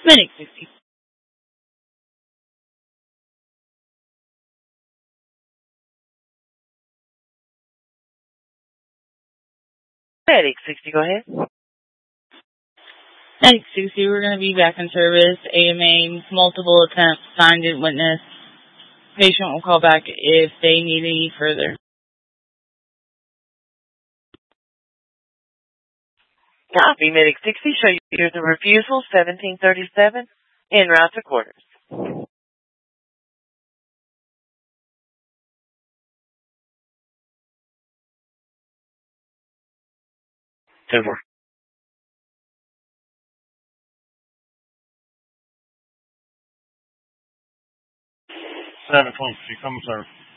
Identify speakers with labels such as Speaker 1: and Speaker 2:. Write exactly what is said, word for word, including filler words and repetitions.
Speaker 1: Medic sixty.
Speaker 2: Medic sixty, go ahead.
Speaker 1: Medic sixty, we're going to be back in service. A M A, multiple attempts, signed in witness. Patient will call back if they need any further.
Speaker 2: Copy, Medic sixty. Show you here's a refusal, seventeen thirty-seven, en route to quarters. ten four.
Speaker 3: seven twenty, come, sir.